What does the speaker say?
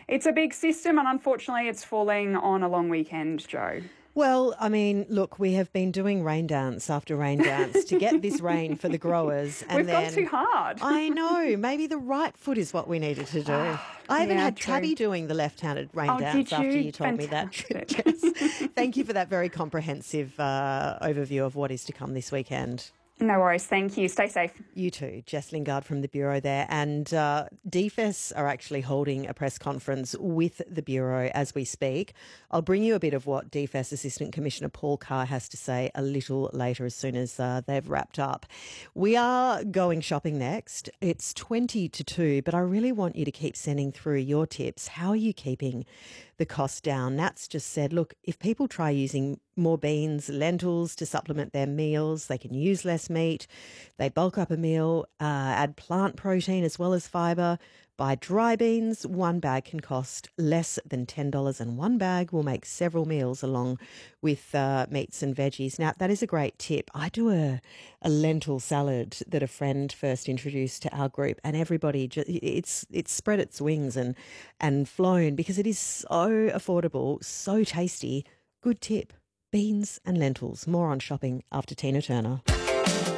It's a big system, and unfortunately it's falling on a long weekend, Joe. Well, I mean, look, we have been doing rain dance after rain dance to get this rain for the growers. And We've gone too hard. I know. Maybe the right foot is what we needed to do. I even had Tabby doing the left-handed rain dance after you told me that. Jess. Thank you for that very comprehensive overview of what is to come this weekend. No worries. Thank you. Stay safe. You too. Jess Lingard from the Bureau there. And DFES are actually holding a press conference with the Bureau as we speak. I'll bring you a bit of what DFES Assistant Commissioner Paul Carr has to say a little later as soon as they've wrapped up. We are going shopping next. It's 20 to 2, but I really want you to keep sending through your tips. How are you keeping the cost down? Nat's just said, look, if people try using more beans, lentils to supplement their meals, they can use less meat. They bulk up a meal, add plant protein as well as fibre. Buy dry beans. One bag can cost less than $10, and one bag will make several meals along with meats and veggies. Now, that is a great tip. I do a lentil salad that a friend first introduced to our group, and everybody, it's spread its wings and flown because it is so affordable, so tasty. Good tip. Beans and lentils. More on shopping after Tina Turner.